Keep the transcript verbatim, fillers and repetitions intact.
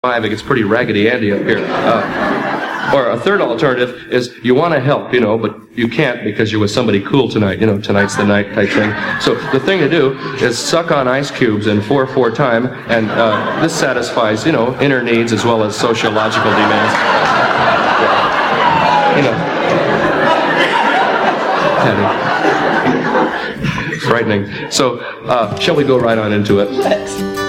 It gets pretty raggedy Andy up here. Uh, or a third alternative is you want to help, you know, but you can't because you're with somebody cool tonight. You know, tonight's the night type thing. So the thing to do is suck on ice cubes in four four time, and uh, this satisfies, you know, inner needs as well as sociological demands. Yeah. You know. Frightening. So, uh, shall we go right on into it?